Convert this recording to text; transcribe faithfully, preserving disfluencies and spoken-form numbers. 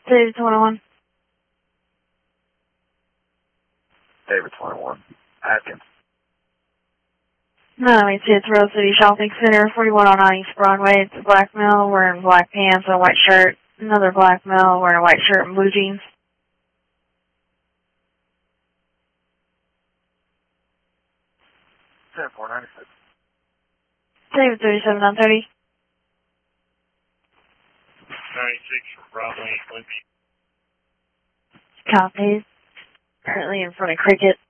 David twenty-one. David twenty-one. Atkins. No, I mean, see, it's Rose City Shopping Center, forty-one oh nine East Broadway. It's a black male wearing black pants and a white shirt. Another black male wearing a white shirt and blue jeans. ten four ninety-six. David thirty-seven on thirty. ninety-six from Broadway, Wimpy. Copies. Currently in front of Cricket.